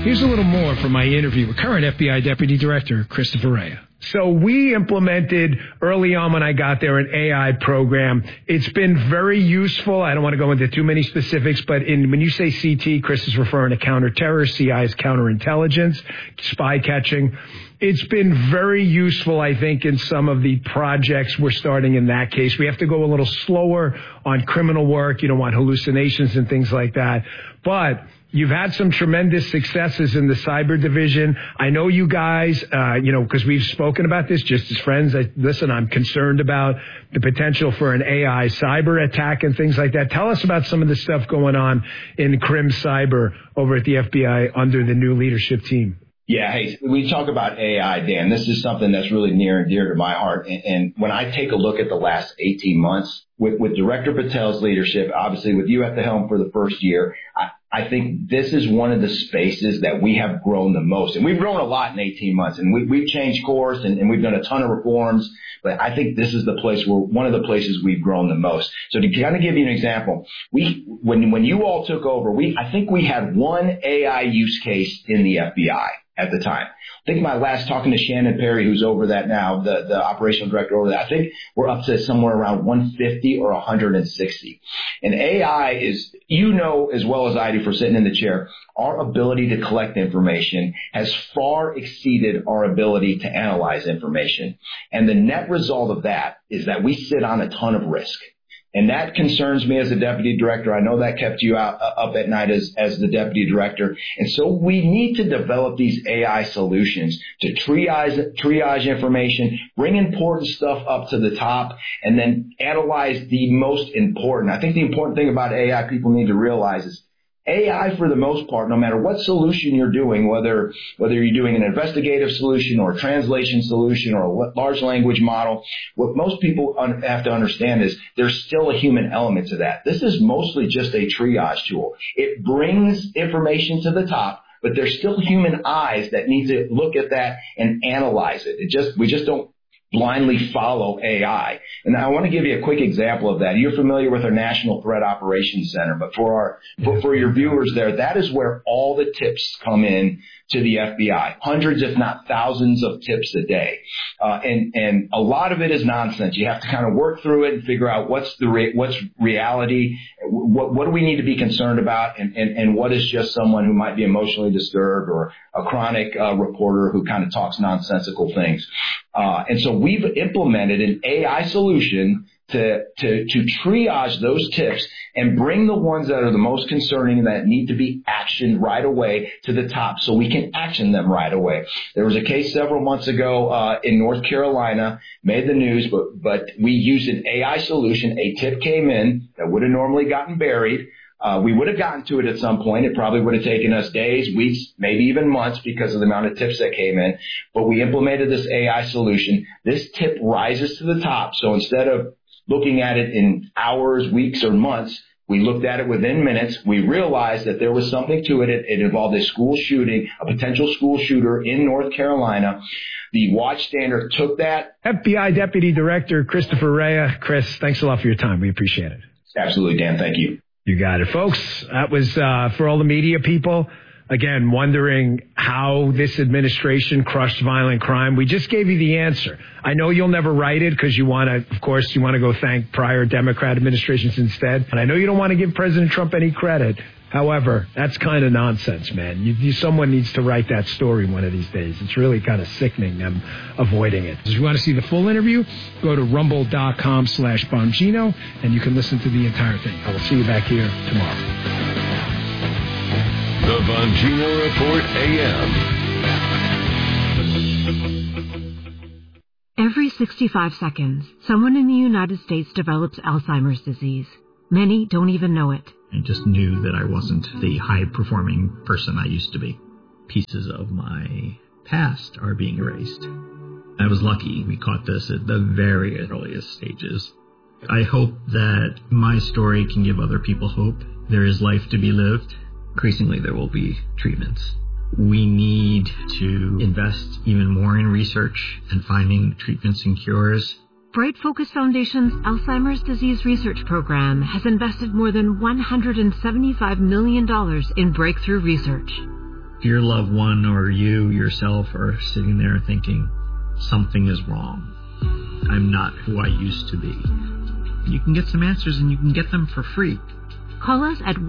Here's a little more from my interview with current FBI Deputy Director Christopher Wray. So we implemented early on when I got there an AI program. It's been very useful. I don't want to go into too many specifics, but when you say CT, Chris is referring to counterterror. CI is counterintelligence, spy catching. It's been very useful, I think, in some of the projects we're starting in that case. We have to go a little slower on criminal work. You don't want hallucinations and things like that. But you've had some tremendous successes in the cyber division. I know you guys, because we've spoken about this just as friends. I'm concerned about the potential for an AI cyber attack and things like that. Tell us about some of the stuff going on in Crim Cyber over at the FBI under the new leadership team. Yeah, hey, we talk about AI, Dan. This is something that's really near and dear to my heart. And when I take a look at the last 18 months with Director Patel's leadership, obviously with you at the helm for the first year, I think this is one of the spaces that we have grown the most. And we've grown a lot in 18 months, and we've changed course and we've done a ton of reforms. But I think this is the place where one of the places we've grown the most. So to kind of give you an example, when you all took over, I think we had one AI use case in the FBI at the time. I think my last talking to Shannon Perry, who's over that now, the operational director over that, I think we're up to somewhere around 150 or 160. And AI is, as well as I do for sitting in the chair, our ability to collect information has far exceeded our ability to analyze information. And the net result of that is that we sit on a ton of risk. And that concerns me as a deputy director. I know that kept you up at night as the deputy director. And so we need to develop these AI solutions to triage information, bring important stuff up to the top, and then analyze the most important. I think the important thing about AI people need to realize is AI, for the most part, no matter what solution you're doing, whether you're doing an investigative solution or a translation solution or a large language model, what most people have to understand is there's still a human element to that. This is mostly just a triage tool. It brings information to the top, but there's still human eyes that need to look at that and analyze it. We just don't blindly follow AI. And I want to give you a quick example of that. You're familiar with our National Threat Operations Center, but for your viewers there, that is where all the tips come in to the FBI. Hundreds, if not thousands of tips a day. And a lot of it is nonsense. You have to kind of work through it and figure out what's reality, what do we need to be concerned about, and what is just someone who might be emotionally disturbed or a chronic reporter who kind of talks nonsensical things. And so we've implemented an AI solution to triage those tips and bring the ones that are the most concerning and that need to be actioned right away to the top so we can action them right away. There was a case several months ago in North Carolina, made the news, but we used an AI solution. A tip came in that would have normally gotten buried. We would have gotten to it at some point. It probably would have taken us days, weeks, maybe even months because of the amount of tips that came in. But we implemented this AI solution. This tip rises to the top. So instead of looking at it in hours, weeks, or months, we looked at it within minutes. We realized that there was something to it. It involved a school shooting, a potential school shooter in North Carolina. The watchstander took that. FBI Deputy Director Christopher Wray. Chris, thanks a lot for your time. We appreciate it. Absolutely, Dan. Thank you. You got it, folks. That was for all the media people, again, wondering how this administration crushed violent crime. We just gave you the answer. I know you'll never write it because you want to go thank prior Democrat administrations instead. And I know you don't want to give President Trump any credit. However, that's kind of nonsense, man. Someone needs to write that story one of these days. It's really kind of sickening them avoiding it. If you want to see the full interview, go to rumble.com/Bongino, and you can listen to the entire thing. I will see you back here tomorrow. The Bongino Report AM. Every 65 seconds, someone in the United States develops Alzheimer's disease. Many don't even know it. I just knew that I wasn't the high-performing person I used to be. Pieces of my past are being erased. I was lucky we caught this at the very earliest stages. I hope that my story can give other people hope. There is life to be lived. Increasingly, there will be treatments. We need to invest even more in research and finding treatments and cures. Bright Focus Foundation's Alzheimer's Disease Research Program has invested more than $175 million in breakthrough research. If your loved one or you yourself are sitting there thinking, something is wrong, I'm not who I used to be, you can get some answers, and you can get them for free. Call us at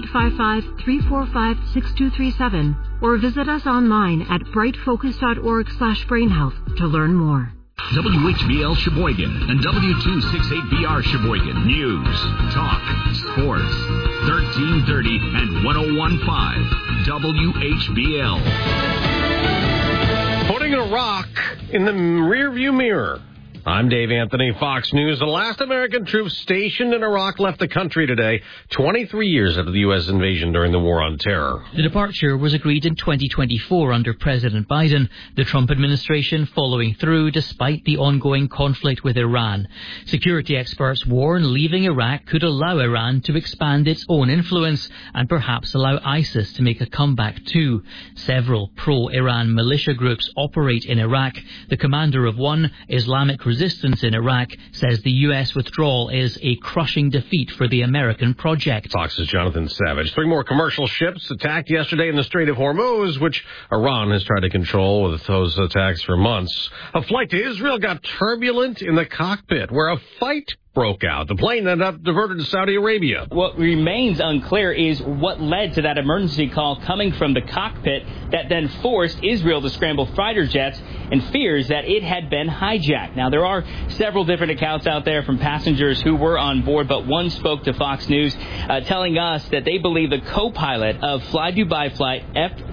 1-855-345-6237 or visit us online at brightfocus.org/brainhealth to learn more. WHBL Sheboygan and W268BR Sheboygan. News, talk, sports. 1330 and 1015 WHBL. Putting Iraq in the rearview mirror. I'm Dave Anthony, Fox News. The last American troops stationed in Iraq left the country today, 23 years after the U.S. invasion during the War on Terror. The departure was agreed in 2024 under President Biden, the Trump administration following through despite the ongoing conflict with Iran. Security experts warn leaving Iraq could allow Iran to expand its own influence and perhaps allow ISIS to make a comeback too. Several pro-Iran militia groups operate in Iraq. The commander of one, Islamic Resistance in Iraq, says the U.S. withdrawal is a crushing defeat for the American project. Fox's Jonathan Savage. 3 more commercial ships attacked yesterday in the Strait of Hormuz, which Iran has tried to control with those attacks for months. A flight to Israel got turbulent in the cockpit, where a fight broke out. The plane ended up diverted to Saudi Arabia. What remains unclear is what led to that emergency call coming from the cockpit that then forced Israel to scramble fighter jets and fears that it had been hijacked. Now, there are several different accounts out there from passengers who were on board, but one spoke to Fox News telling us that they believe the co-pilot of Fly Dubai flight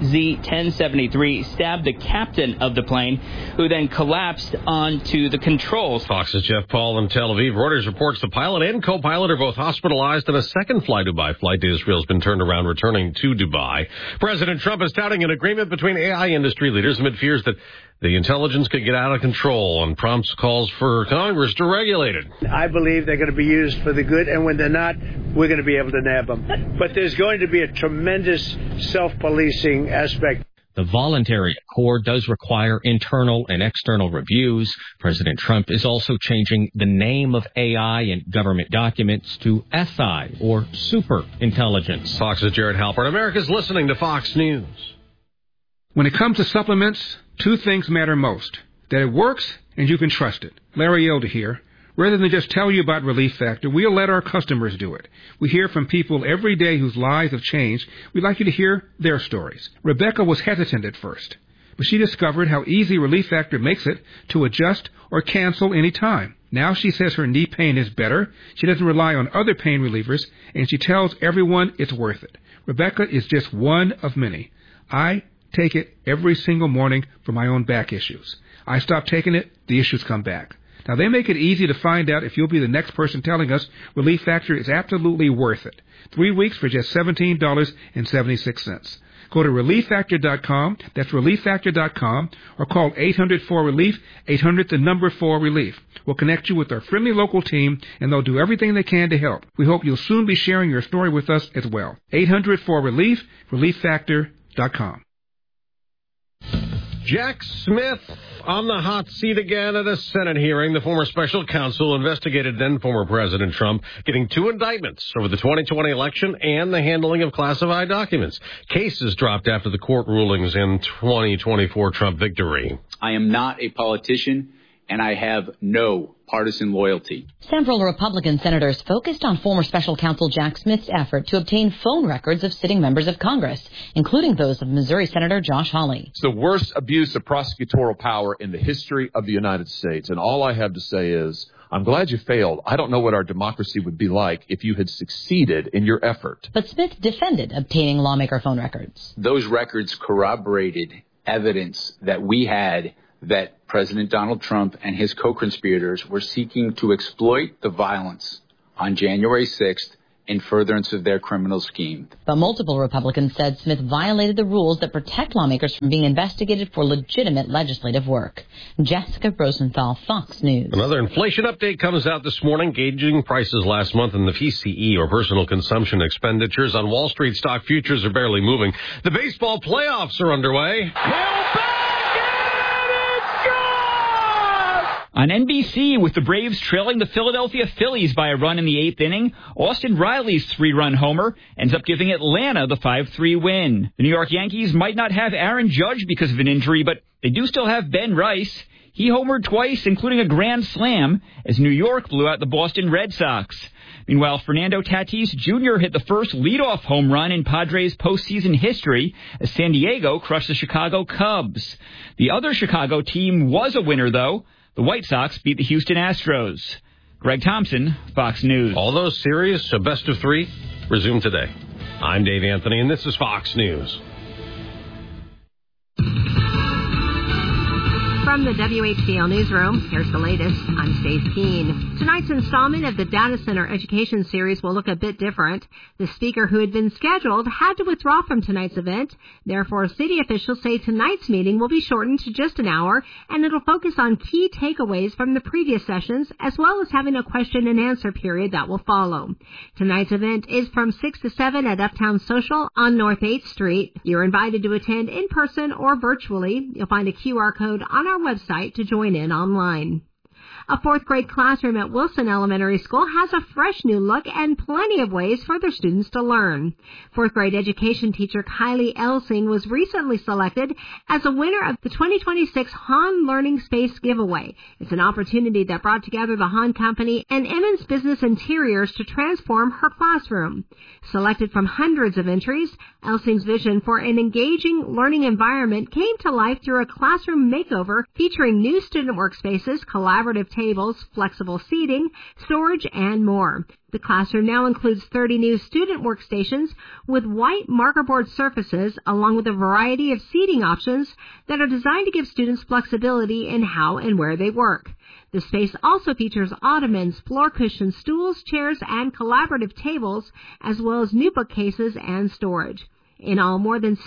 FZ-1073 stabbed the captain of the plane, who then collapsed onto the controls. Fox's Jeff Paul in Tel Aviv. Reuters reports the pilot and co-pilot are both hospitalized, and a second Fly Dubai flight to Israel has been turned around returning to Dubai. President Trump is touting an agreement between AI industry leaders amid fears that the intelligence could get out of control and prompts calls for Congress to regulate it. I believe they're going to be used for the good, and when they're not, we're going to be able to nab them. But there's going to be a tremendous self-policing aspect. The voluntary accord does require internal and external reviews. President Trump is also changing the name of AI in government documents to SI, or super intelligence. Fox's Jared Halpern. America's listening to Fox News. When it comes to supplements, 2 things matter most: that it works and you can trust it. Larry Elder here. Rather than just tell you about Relief Factor, we'll let our customers do it. We hear from people every day whose lives have changed. We'd like you to hear their stories. Rebecca was hesitant at first, but she discovered how easy Relief Factor makes it to adjust or cancel any time. Now she says her knee pain is better, she doesn't rely on other pain relievers, and she tells everyone it's worth it. Rebecca is just one of many. I take it every single morning for my own back issues. I stop taking it, the issues come back. Now, they make it easy to find out if you'll be the next person telling us Relief Factor is absolutely worth it. 3 weeks for just $17.76. Go to ReliefFactor.com, that's ReliefFactor.com, or call 800-4RELIEF, 800-4RELIEF. We'll connect you with our friendly local team, and they'll do everything they can to help. We hope you'll soon be sharing your story with us as well. 800-4RELIEF, ReliefFactor.com. Jack Smith on the hot seat again at a Senate hearing. The former special counsel investigated then former President Trump, getting 2 indictments over the 2020 election and the handling of classified documents. Cases dropped after the court rulings in 2024 Trump victory. I am not a politician, and I have no partisan loyalty. Several Republican senators focused on former special counsel Jack Smith's effort to obtain phone records of sitting members of Congress, including those of Missouri Senator Josh Hawley. It's the worst abuse of prosecutorial power in the history of the United States. And all I have to say is, I'm glad you failed. I don't know what our democracy would be like if you had succeeded in your effort. But Smith defended obtaining lawmaker phone records. Those records corroborated evidence that we had that President Donald Trump and his co-conspirators were seeking to exploit the violence on January 6th in furtherance of their criminal scheme. But multiple Republicans said Smith violated the rules that protect lawmakers from being investigated for legitimate legislative work. Jessica Rosenthal, Fox News. Another inflation update comes out this morning, gauging prices last month in the PCE, or personal consumption expenditures. On Wall Street, stock futures are barely moving. The baseball playoffs are underway. On NBC, with the Braves trailing the Philadelphia Phillies by a run in the 8th inning, Austin Riley's 3-run homer ends up giving Atlanta the 5-3 win. The New York Yankees might not have Aaron Judge because of an injury, but they do still have Ben Rice. He homered twice, including a grand slam, as New York blew out the Boston Red Sox. Meanwhile, Fernando Tatis Jr. hit the first leadoff home run in Padres postseason history as San Diego crushed the Chicago Cubs. The other Chicago team was a winner, though. The White Sox beat the Houston Astros. Greg Thompson, Fox News. All those series, a best of 3, resume today. I'm Dave Anthony, and this is Fox News. From the WHBL Newsroom, here's the latest. I'm Stace Keene. Tonight's installment of the Data Center Education Series will look a bit different. The speaker who had been scheduled had to withdraw from tonight's event. Therefore, city officials say tonight's meeting will be shortened to just an hour, and it'll focus on key takeaways from the previous sessions, as well as having a question and answer period that will follow. Tonight's event is from 6 to 7 at Uptown Social on North 8th Street. You're invited to attend in person or virtually. You'll find a QR code on our website to join in online. A 4th grade classroom at Wilson Elementary School has a fresh new look and plenty of ways for their students to learn. 4th grade education teacher Kylie Elsing was recently selected as a winner of the 2026 Hahn Learning Space giveaway. It's an opportunity that brought together the Hahn Company and Emmons Business Interiors to transform her classroom. Selected from hundreds of entries, Elsing's vision for an engaging learning environment came to life through a classroom makeover featuring new student workspaces, collaborative tables, flexible seating, storage, and more. The classroom now includes 30 new student workstations with white markerboard surfaces, along with a variety of seating options that are designed to give students flexibility in how and where they work. The space also features ottomans, floor cushions, stools, chairs, and collaborative tables, as well as new bookcases and storage. In all, more than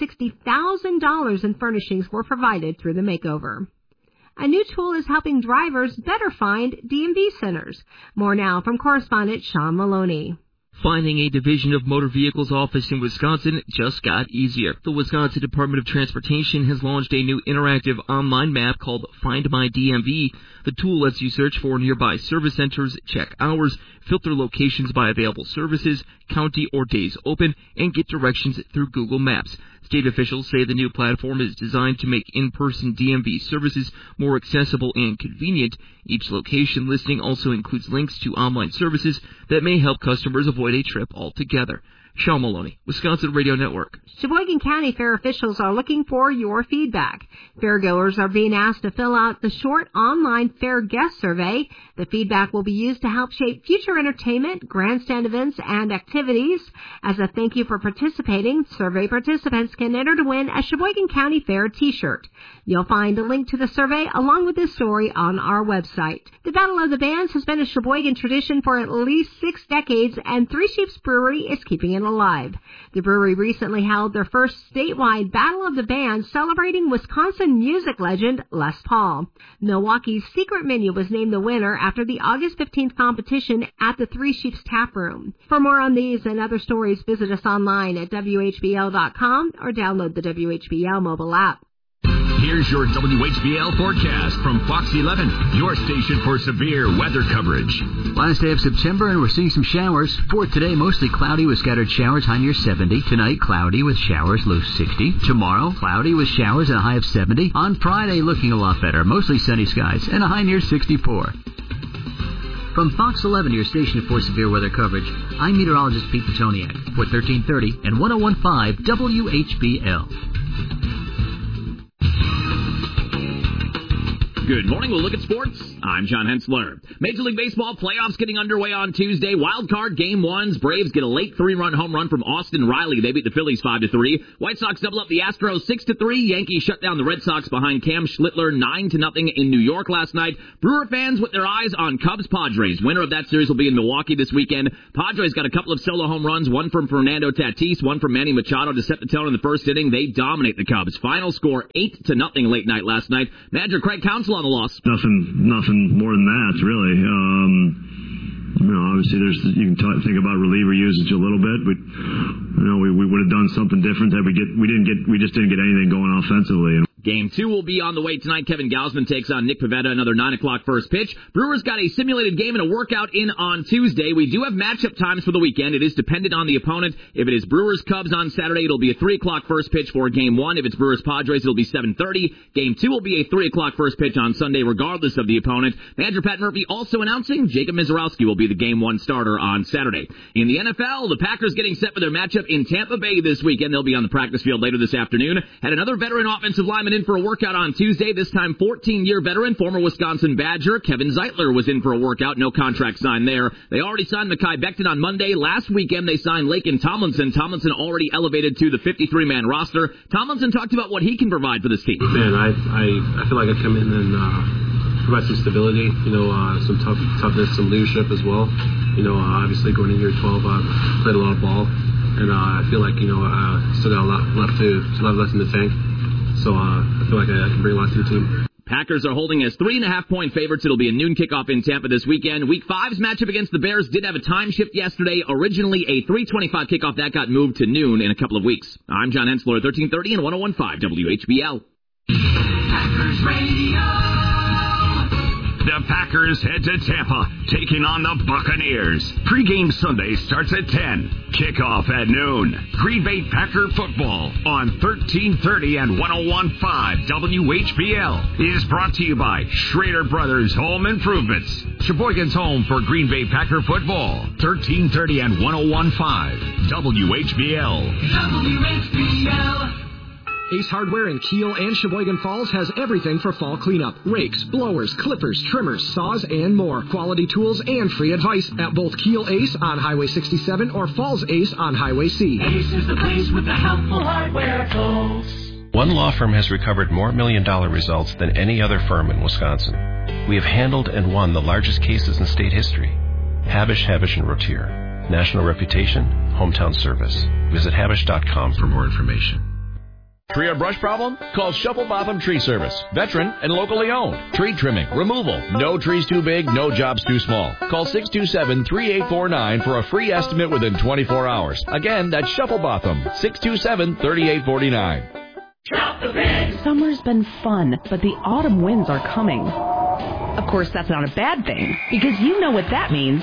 $60,000 in furnishings were provided through the makeover. A new tool is helping drivers better find DMV centers. More now from correspondent Sean Maloney. Finding a Division of Motor Vehicles office in Wisconsin just got easier. The Wisconsin Department of Transportation has launched a new interactive online map called Find My DMV. The tool lets you search for nearby service centers, check hours, filter locations by available services, county or days open, and get directions through Google Maps. State officials say the new platform is designed to make in-person DMV services more accessible and convenient. Each location listing also includes links to online services that may help customers avoid a trip altogether. Sean Maloney, Wisconsin Radio Network. Sheboygan County Fair officials are looking for your feedback. Fairgoers are being asked to fill out the short online fair guest survey. The feedback will be used to help shape future entertainment, grandstand events, and activities. As a thank you for participating, survey participants can enter to win a Sheboygan County Fair t-shirt. You'll find a link to the survey along with this story on our website. The Battle of the Bands has been a Sheboygan tradition for at least 6 decades, and Three Sheeps Brewery is keeping it alive. The brewery recently held their first statewide Battle of the Bands, celebrating Wisconsin music legend Les Paul. Milwaukee's Secret Menu was named the winner after the August 15th competition at the Three Sheeps Tap Room. For more on these and other stories, visit us online at WHBL.com or download the WHBL mobile app. Here's your WHBL forecast from Fox 11, your station for severe weather coverage. Last day of September, and we're seeing some showers. For today, mostly cloudy with scattered showers, high near 70. Tonight, cloudy with showers, low 60. Tomorrow, cloudy with showers and a high of 70. On Friday, looking a lot better, mostly sunny skies and a high near 64. From Fox 11, your station for severe weather coverage, I'm meteorologist Pete Petoniak for 1330 and 101.5 WHBL. Good morning. We'll look at sports. I'm John Hensler. Major League Baseball playoffs getting underway on Tuesday. Wild card game ones. Braves get a late 3-run home run from Austin Riley. They beat the Phillies 5-3. White Sox double up the Astros 6-3. Yankees shut down the Red Sox behind Cam Schlittler 9-0 in New York last night. Brewer fans with their eyes on Cubs Padres. Winner of that series will be in Milwaukee this weekend. Padres got a couple of solo home runs, one from Fernando Tatis, one from Manny Machado to set the tone in the first inning. They dominate the Cubs. Final score 8-0 late night last night. Manager Craig Counsell on the loss. Nothing more than that, really. Obviously, you can think about reliever usage a little bit, but we would have done something different that we just didn't get anything going offensively. Game 2 will be on the way tonight. Kevin Gausman takes on Nick Pivetta, another 9 o'clock first pitch. Brewers got a simulated game and a workout in on Tuesday. We do have matchup times for the weekend. It is dependent on the opponent. If it is Brewers-Cubs on Saturday, it'll be a 3 o'clock first pitch for Game 1. If it's Brewers-Padres, it'll be 7:30. Game 2 will be a 3 o'clock first pitch on Sunday, regardless of the opponent. Manager Pat Murphy also announcing Jacob Mizorowski will be the Game 1 starter on Saturday. In the NFL, the Packers getting set for their matchup in Tampa Bay this weekend. They'll be on the practice field later this afternoon. Had another veteran offensive lineman in for a workout on Tuesday. This time, 14-year veteran, former Wisconsin Badger Kevin Zeitler was in for a workout. No contract signed there. They already signed Mekhi Becton on Monday. Last weekend, they signed Laken Tomlinson. Tomlinson already elevated to the 53-man roster. Tomlinson talked about what he can provide for this team. Man, I feel like I come in and provide some stability, some toughness, some leadership as well. Obviously going in year 12, I've played a lot of ball, and I feel like, still got a lot left in the tank. So I feel like I can bring a lot to the team. Packers are holding as 3.5-point favorites. It'll be a noon kickoff in Tampa this weekend. Week 5's matchup against the Bears did have a time shift yesterday. Originally a 3:25 kickoff. That got moved to noon in a couple of weeks. I'm John Hensler, 1330 and 101.5 WHBL. Packers Radio. The Packers head to Tampa, taking on the Buccaneers. Pre-game Sunday starts at 10. Kickoff at noon. Green Bay Packer football on 1330 and 101.5 WHBL is brought to you by Schrader Brothers Home Improvements. Sheboygan's home for Green Bay Packer football. 1330 and 101.5 WHBL. WHBL. Ace Hardware in Kiel and Sheboygan Falls has everything for fall cleanup. Rakes, blowers, clippers, trimmers, saws, and more. Quality tools and free advice at both Kiel Ace on Highway 67 or Falls Ace on Highway C. Ace is the place with the helpful hardware tools. One law firm has recovered more million-dollar results than any other firm in Wisconsin. We have handled and won the largest cases in state history. Habish, & Rotier. National reputation, hometown service. Visit habish.com for more information. Tree or brush problem? Call Shuffle Botham Tree Service. Veteran and locally owned. Tree trimming, removal. No trees too big, no jobs too small. Call 627-3849 for a free estimate within 24 hours. Again, that's Shuffle Botham. 627-3849. Drop the pig! Summer's been fun, but the autumn winds are coming. Of course, that's not a bad thing, because you know what that means.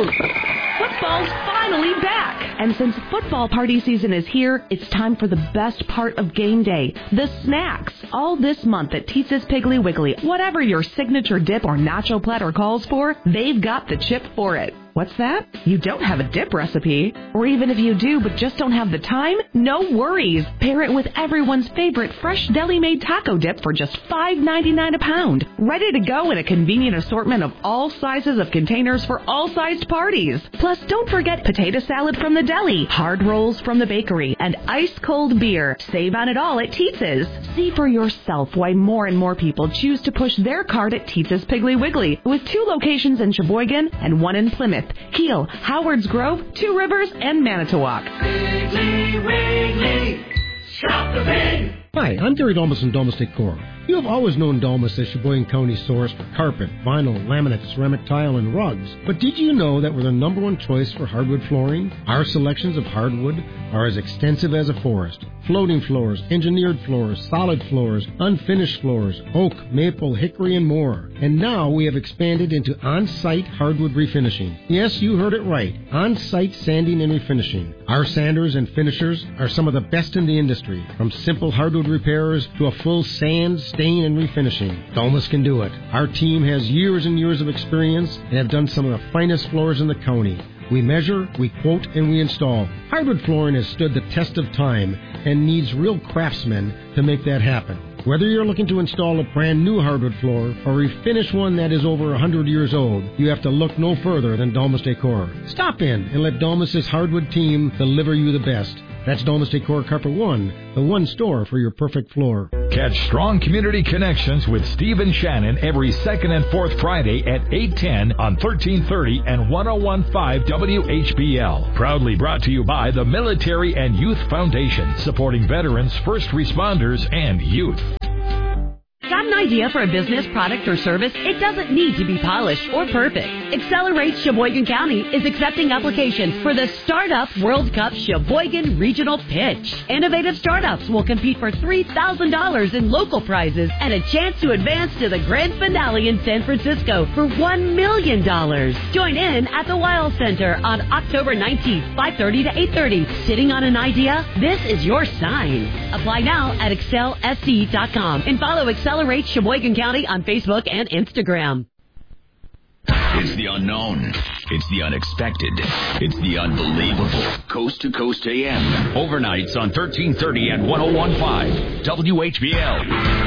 Football's finally back! And since football party season is here, it's time for the best part of game day, the snacks. All this month at Teetz's Piggly Wiggly, whatever your signature dip or nacho platter calls for, they've got the chip for it. What's that? You don't have a dip recipe? Or even if you do but just don't have the time? No worries. Pair it with everyone's favorite fresh deli-made taco dip for just $5.99 a pound. Ready to go in a convenient assortment of all sizes of containers for all sized parties. Plus, don't forget potato salad from the deli, hard rolls from the bakery, and ice-cold beer. Save on it all at Teetz's. See for yourself why more and more people choose to push their cart at Teetz's Piggly Wiggly, with 2 locations in Sheboygan and 1 in Plymouth, Kiel, Howards Grove, 2 Rivers, and Manitowoc. Piggly Wiggly, shop the pig! Hi, I'm Terry Dolmas from Dolmas Decor. You have always known Dolmas as Sheboygan County's source for carpet, vinyl, laminate, ceramic tile, and rugs. But did you know that we're the #1 choice for hardwood flooring? Our selections of hardwood are as extensive as a forest. Floating floors, engineered floors, solid floors, unfinished floors, oak, maple, hickory, and more. And now we have expanded into on-site hardwood refinishing. Yes, you heard it right. On-site sanding and refinishing. Our sanders and finishers are some of the best in the industry. From simple hardwood repairers to a full sand, stain, and refinishing. Dolmas can do it. Our team has years and years of experience and have done some of the finest floors in the county. We measure, we quote, and we install. Hardwood flooring has stood the test of time and needs real craftsmen to make that happen. Whether you're looking to install a brand new hardwood floor or refinish one that is over 100 years old, you have to look no further than Dolmas Decor. Stop in and let Dolmas' hardwood team deliver you the best. That's Dolmas Decor Carpet One, the one store for your perfect floor. Catch Strong Community Connections with Steve and Shannon every second and fourth Friday at 8:10 on 1330 and 101.5 WHBL. Proudly brought to you by the Military and Youth Foundation, supporting veterans, first responders, and youth. Got an idea for a business, product, or service? It doesn't need to be polished or perfect. Accelerate Sheboygan County is accepting applications for the Startup World Cup Sheboygan Regional Pitch. Innovative startups will compete for $3,000 in local prizes and a chance to advance to the grand finale in San Francisco for $1 million. Join in at the Weil Center on October 19th, 5:30 to 8:30. Sitting on an idea? This is your sign. Apply now at excelsc.com and follow Accelerate Sheboygan County on Facebook and Instagram. It's the unknown. It's the unexpected. It's the unbelievable. Coast to Coast AM. Overnights on 1330 and 101.5 WHBL.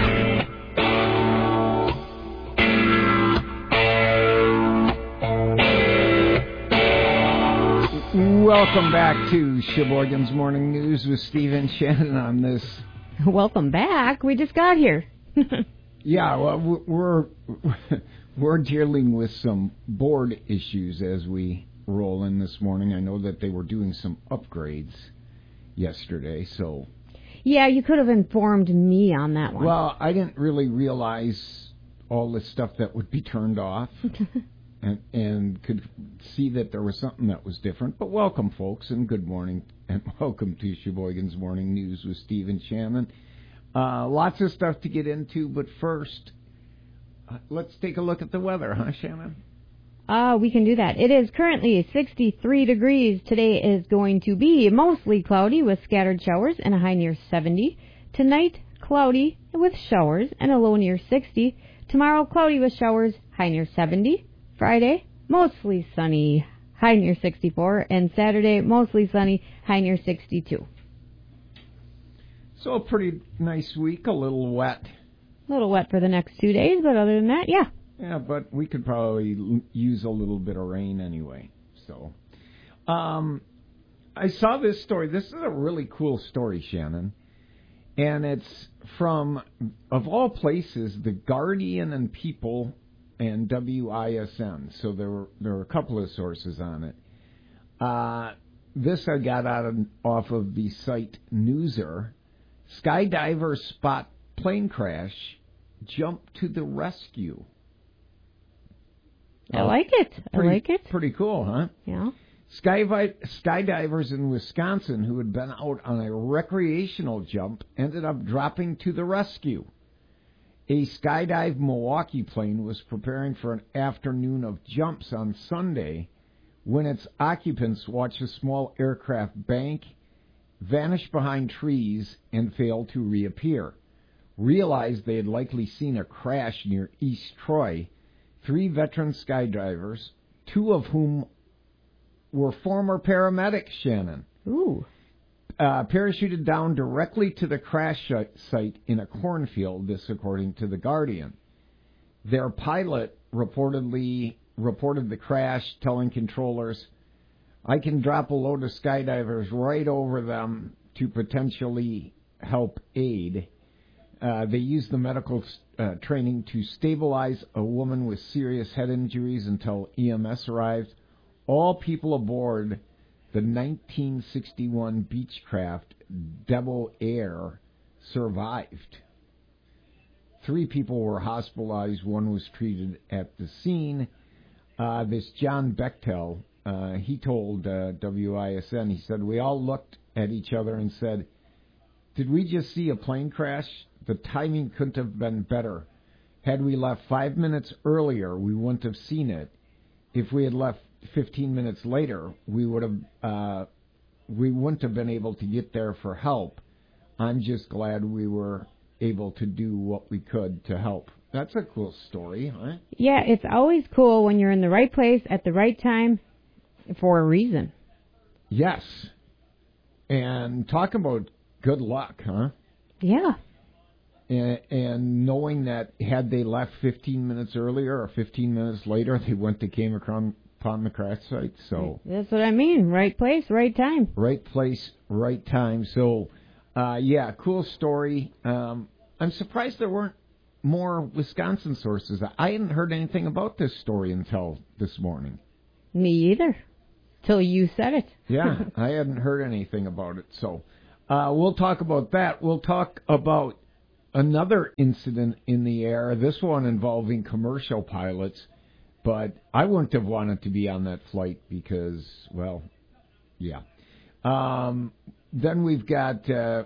Welcome back to Sheboygan's Morning News with Stephen Shannon on this. Welcome back. We just got here. Yeah, well, we're dealing with some board issues as we roll in this morning. I know that they were doing some upgrades yesterday, so... Yeah, you could have informed me on that one. Well, I didn't really realize all the stuff that would be turned off and could see that there was something that was different. But welcome, folks, and good morning, and welcome to Sheboygan's Morning News with Stephen Shannon. Lots of stuff to get into, but first, let's take a look at the weather, huh, Shannon? We can do that. It is currently 63 degrees. Today is going to be mostly cloudy with scattered showers and a high near 70. Tonight, cloudy with showers and a low near 60. Tomorrow, cloudy with showers, high near 70. Friday, mostly sunny, high near 64. And Saturday, mostly sunny, high near 62. So a pretty nice week, a little wet. A little wet for the next 2 days, but other than that, yeah. Yeah, but we could probably use a little bit of rain anyway. So, I saw this story. This is a really cool story, Shannon. And it's from, of all places, The Guardian and People and WISN. So there were a couple of sources on it. This I got off of the site Newser. Skydivers spot plane crash, jump to the rescue. I like it. Pretty cool, huh? Yeah. Skydivers in Wisconsin who had been out on a recreational jump ended up dropping to the rescue. A Skydive Milwaukee plane was preparing for an afternoon of jumps on Sunday when its occupants watched a small aircraft bank, vanish behind trees, and fail to reappear. Realized they had likely seen a crash near East Troy. 3 veteran skydivers, 2 of whom were former paramedics, Shannon. Ooh. Parachuted down directly to the crash site in a cornfield, this according to The Guardian. Their pilot reported the crash, telling controllers, "I can drop a load of skydivers right over them to potentially help aid." They used the medical training to stabilize a woman with serious head injuries until EMS arrived. All people aboard the 1961 Beechcraft Devil Air survived. 3 people were hospitalized. 1 was treated at the scene. This John Bechtel, he told WISN, he said, "We all looked at each other and said, did we just see a plane crash? The timing couldn't have been better. Had we left 5 minutes earlier, we wouldn't have seen it. If we had left 15 minutes later, we wouldn't have been able to get there for help. I'm just glad we were able to do what we could to help." That's a cool story, huh? Yeah, it's always cool when you're in the right place at the right time for a reason. Yes. And talk about good luck, huh? Yeah. And knowing that had they left 15 minutes earlier or 15 minutes later, they came upon the crash site. So that's what I mean. Right place, right time. Right place, right time. So, yeah, cool story. I'm surprised there weren't more Wisconsin sources. I hadn't heard anything about this story until this morning. Me either. Till you said it. Yeah, I hadn't heard anything about it. So we'll talk about that. We'll talk about another incident in the air, this one involving commercial pilots, but I wouldn't have wanted to be on that flight because, well, yeah. Then we've got the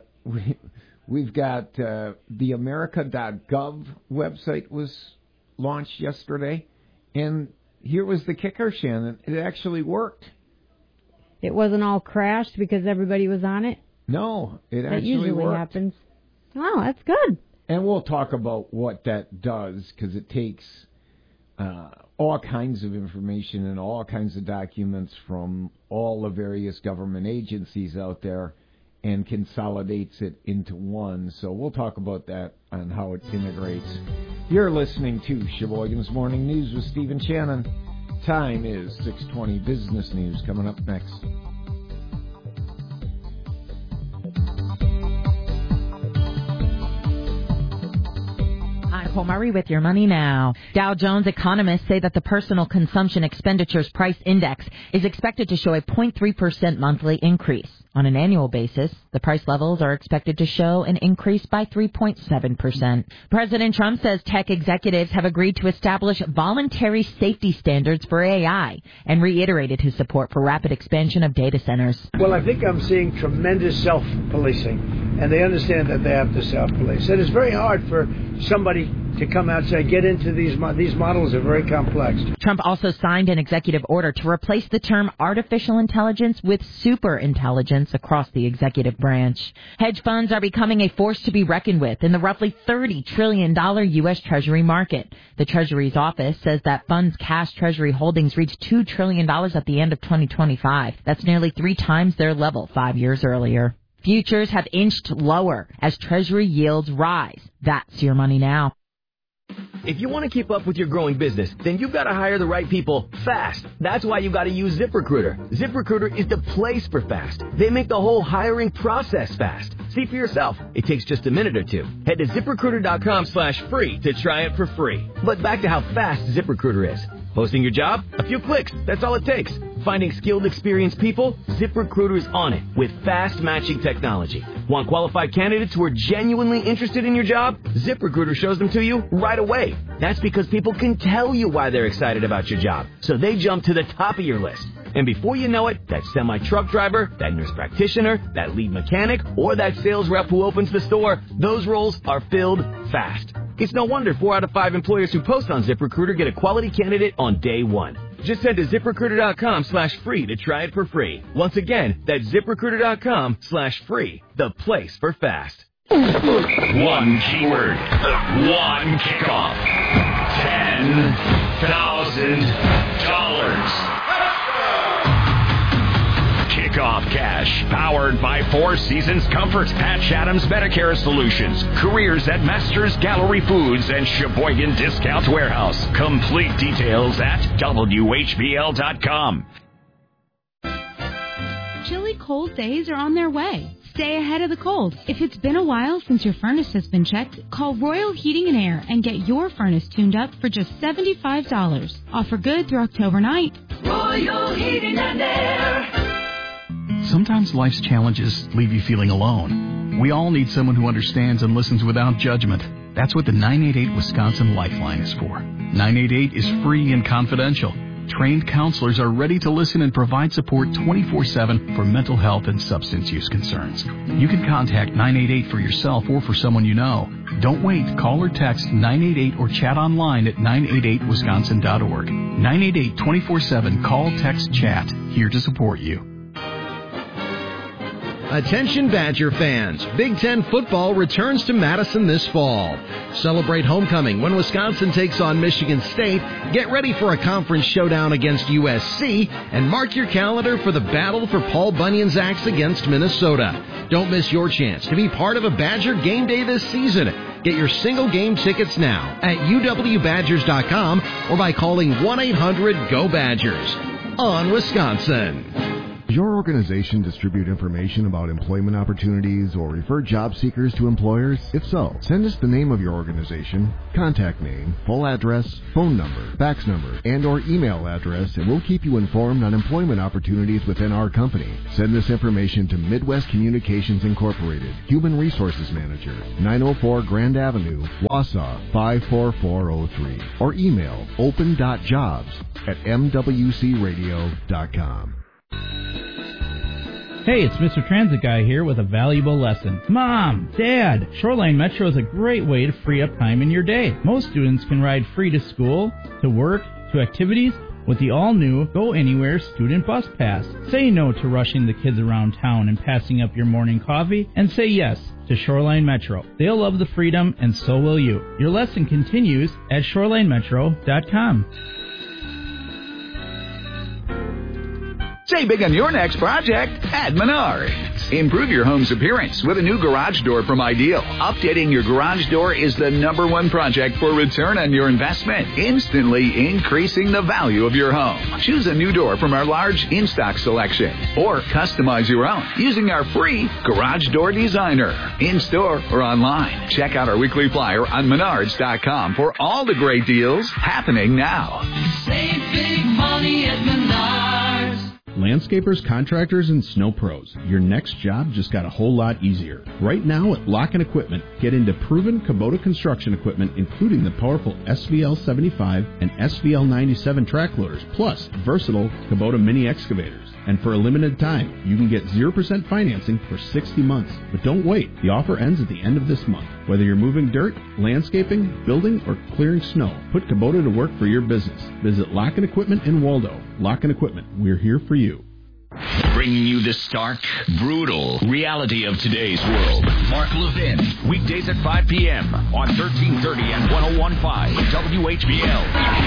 America.gov website was launched yesterday, and here was the kicker, Shannon. It actually worked. It wasn't all crashed because everybody was on it? No, it actually worked. That usually happens. Oh, that's good. And we'll talk about what that does, because it takes all kinds of information and all kinds of documents from all the various government agencies out there and consolidates it into one. So we'll talk about that and how it integrates. You're listening to Sheboygan's Morning News with Stephen Shannon. Time is 6:20. Business news coming up next. Nicole Murray with your money now. Dow Jones economists say that the personal consumption expenditures price index is expected to show a 0.3% monthly increase. On an annual basis, the price levels are expected to show an increase by 3.7%. President Trump says tech executives have agreed to establish voluntary safety standards for AI and reiterated his support for rapid expansion of data centers. Well, I think I'm seeing tremendous self-policing, and they understand that they have to self-police. And it's very hard for somebody to come out and say, get into these models are very complex. Trump also signed an executive order to replace the term artificial intelligence with super intelligence across the executive branch. Hedge funds are becoming a force to be reckoned with in the roughly $30 trillion U.S. Treasury market. The Treasury's office says that funds' cash Treasury holdings reached $2 trillion at the end of 2025. That's nearly 3 times their level 5 years earlier. Futures have inched lower as Treasury yields rise. That's your money now. If you want to keep up with your growing business, then you've got to hire the right people fast. That's why you've got to use ZipRecruiter. ZipRecruiter is the place for fast. They make the whole hiring process fast. See for yourself. It takes just a minute or two. Head to ZipRecruiter.com/free to try it for free. But back to how fast ZipRecruiter is. Posting your job? A few clicks. That's all it takes. Finding skilled, experienced people? ZipRecruiter is on it with fast matching technology. Want qualified candidates who are genuinely interested in your job? ZipRecruiter shows them to you right away. That's because people can tell you why they're excited about your job, so they jump to the top of your list. And before you know it, that semi-truck driver, that nurse practitioner, that lead mechanic, or that sales rep who opens the store, those roles are filled fast. It's no wonder 4 out of 5 employers who post on ZipRecruiter get a quality candidate on day one. Just head to ZipRecruiter.com/free to try it for free. Once again, that's ZipRecruiter.com/free, the place for fast. One keyword, one kickoff, $10,000. Kickoff Cash, powered by Four Seasons Comfort, Patch Adams Medicare Solutions, careers at Masters Gallery Foods and Sheboygan Discount Warehouse. Complete details at WHBL.com. Chilly cold days are on their way. Stay ahead of the cold. If it's been a while since your furnace has been checked, call Royal Heating and Air and get your furnace tuned up for just $75. Offer good through October 9th. Royal Heating and Air. Sometimes life's challenges leave you feeling alone. We all need someone who understands and listens without judgment. That's what the 988 Wisconsin Lifeline is for. 988 is free and confidential. Trained counselors are ready to listen and provide support 24/7 for mental health and substance use concerns. You can contact 988 for yourself or for someone you know. Don't wait. Call or text 988 or chat online at 988wisconsin.org. 988 24/7. Call, text, chat. Here to support you. Attention Badger fans, Big Ten football returns to Madison this fall. Celebrate homecoming when Wisconsin takes on Michigan State, get ready for a conference showdown against USC, and mark your calendar for the battle for Paul Bunyan's axe against Minnesota. Don't miss your chance to be part of a Badger game day this season. Get your single game tickets now at uwbadgers.com or by calling 1-800-GO-BADGERS. On Wisconsin. Does your organization distribute information about employment opportunities or refer job seekers to employers? If so, send us the name of your organization, contact name, full address, phone number, fax number, and or email address, and we'll keep you informed on employment opportunities within our company. Send this information to Midwest Communications Incorporated, Human Resources Manager, 904 Grand Avenue, Wausau 54403, or email open.jobs@mwcradio.com. Hey, it's Mr. Transit Guy here with a valuable lesson. Mom, Dad, Shoreline Metro is a great way to free up time in your day. Most students can ride free to school, to work, to activities with the all-new Go Anywhere Student Bus Pass. Say no to rushing the kids around town and passing up your morning coffee, and say yes to Shoreline Metro. They'll love the freedom, and so will you. Your lesson continues at shorelinemetro.com. Save big on your next project at Menards. Improve your home's appearance with a new garage door from Ideal. Updating your garage door is the #1 project for return on your investment, instantly increasing the value of your home. Choose a new door from our large in-stock selection or customize your own using our free Garage Door Designer. In-store or online. Check out our weekly flyer on Menards.com for all the great deals happening now. Save big money at Menards. Landscapers, contractors, and snow pros, your next job just got a whole lot easier. Right now at Lock & Equipment, get into proven Kubota construction equipment, including the powerful SVL 75 and SVL 97 track loaders, plus versatile Kubota mini excavators. And for a limited time, you can get 0% financing for 60 months. But don't wait. The offer ends at the end of this month. Whether you're moving dirt, landscaping, building, or clearing snow, put Kubota to work for your business. Visit Lock & Equipment in Waldo. Lock & Equipment, we're here for you. Bringing you the stark, brutal reality of today's world. Mark Levin, weekdays at 5 p.m. on 1330 and 101.5 WHBL.